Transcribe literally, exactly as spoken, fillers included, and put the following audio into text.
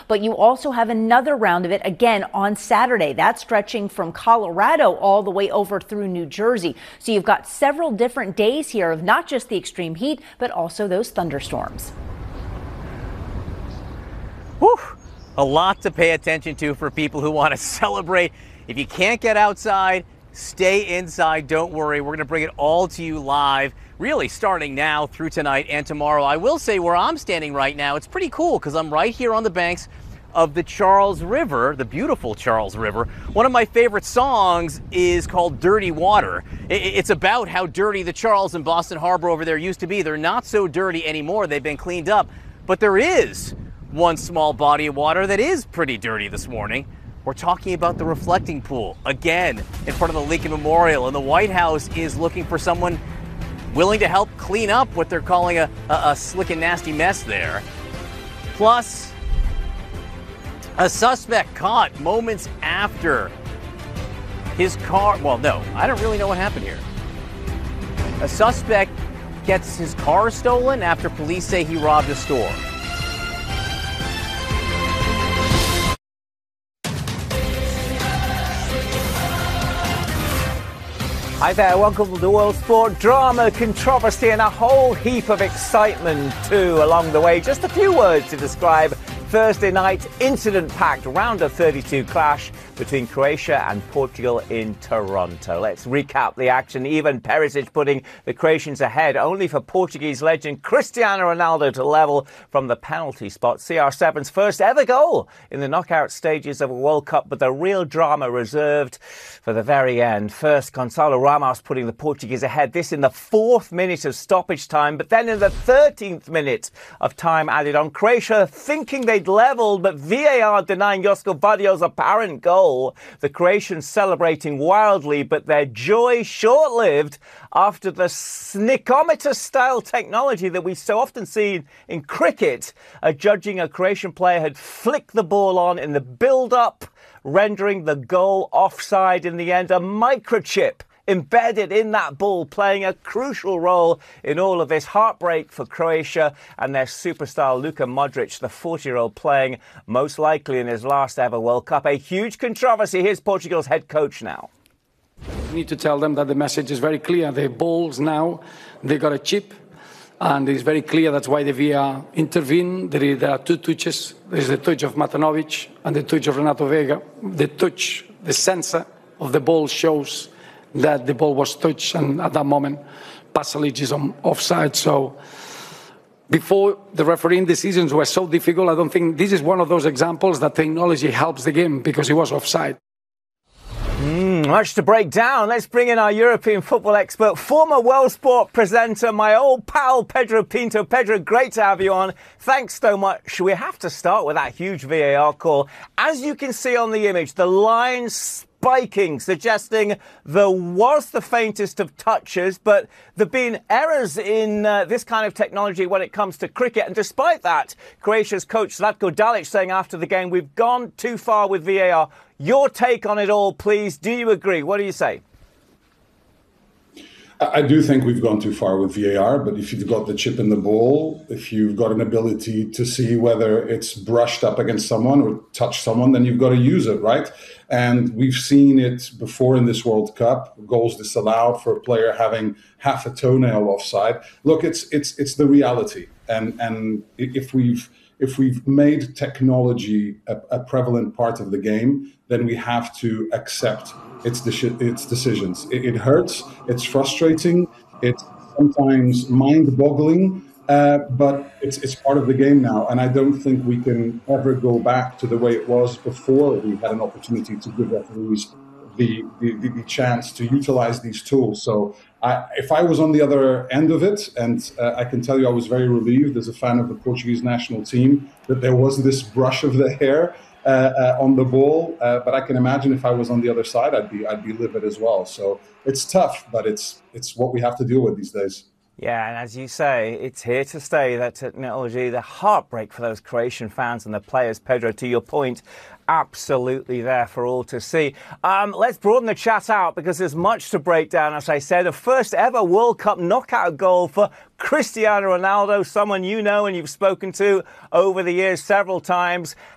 but you also have another round of it again on Saturday. That's stretching from Colorado all the way over through New Jersey. So you've got several different days here of not just the extreme heat, but also those thunderstorms. Whew. A lot to pay attention to for people who want to celebrate. If you can't get outside, stay inside. Don't worry. We're going to bring it all to you live, really starting now through tonight and tomorrow. I will say where I'm standing right now, it's pretty cool because I'm right here on the banks of the Charles River, the beautiful Charles River. One of my favorite songs is called Dirty Water. It's about how dirty the Charles and Boston Harbor over there used to be. They're not so dirty anymore. They've been cleaned up. But there is one small body of water that is pretty dirty this morning. We're talking about the reflecting pool, again, in front of the Lincoln Memorial. And the White House is looking for someone willing to help clean up what they're calling a, a, a slick and nasty mess there. Plus, a suspect caught moments after his car. Well, no, I don't really know what happened here. A suspect gets his car stolen after police say he robbed a store. Hi there, welcome to the World Sport. Drama, controversy and a whole heap of excitement too along the way. Just a few words to describe Thursday night incident-packed round of thirty-two clash between Croatia and Portugal in Toronto. Let's recap the action. Ivan Perisic putting the Croatians ahead, only for Portuguese legend Cristiano Ronaldo to level from the penalty spot. C R seven's first ever goal in the knockout stages of a World Cup, but the real drama reserved for the very end. First, Gonçalo Ramos putting the Portuguese ahead, this in the fourth minute of stoppage time, but then in the thirteenth minute of time added on, Croatia thinking they'd levelled, but V A R denying Josko Vadio's apparent goal. The Croatians celebrating wildly, but their joy short-lived after the snickometer-style technology that we so often see in cricket, uh, judging a Croatian player had flicked the ball on in the build-up, rendering the goal offside in the end. A microchip embedded in that ball, playing a crucial role in all of this. Heartbreak for Croatia and their superstar Luka Modric, the forty-year-old, playing most likely in his last ever World Cup. A huge controversy. Here's Portugal's head coach now. We need to tell them that the message is very clear. The balls now, they got a chip, and it's very clear. That's why the V A R intervened. There, there are two touches. There's the touch of Matanovic and the touch of Renato Vega. The touch, the sensor of the ball shows that the ball was touched, and at that moment, Pasalic is on offside. So before, the refereeing decisions were so difficult. I don't think this is one of those examples that technology helps the game because he was offside. Mm, much to break down. Let's bring in our European football expert, former World Sport presenter, my old pal Pedro Pinto. Pedro, great to have you on. Thanks so much. We have to start with that huge V A R call. As you can see on the image, the line spiking, suggesting there was the faintest of touches, but there have been errors in uh, this kind of technology when it comes to cricket. And despite that, Croatia's coach Zlatko Dalic saying after the game, we've gone too far with V A R. Your take on it all, please. Do you agree? What do you say? I do think we've gone too far with V A R, but if you've got the chip in the ball, if you've got an ability to see whether it's brushed up against someone or touched someone, then you've got to use it, right? And we've seen it before in this World Cup, goals disallowed for a player having half a toenail offside. Look, it's it's it's the reality. And and if we've if we've made technology a, a prevalent part of the game, then we have to accept its its decisions. It, it hurts. It's frustrating. It's sometimes mind-boggling. Uh, but it's it's part of the game now, and I don't think we can ever go back to the way it was before we had an opportunity to give referees the the, the, the chance to utilize these tools. So I, if I was on the other end of it, and uh, I can tell you I was very relieved as a fan of the Portuguese national team that there was this brush of the hair uh, uh, on the ball. Uh, but I can imagine if I was on the other side, I'd be I'd be livid as well. So it's tough, but it's it's what we have to deal with these days. Yeah, and as you say, it's here to stay, that technology. The heartbreak for those Croatian fans and the players, Pedro, to your point, absolutely there for all to see. Um, let's broaden the chat out because there's much to break down. As I said, a first ever World Cup knockout goal for Cristiano Ronaldo, someone you know and you've spoken to over the years several times.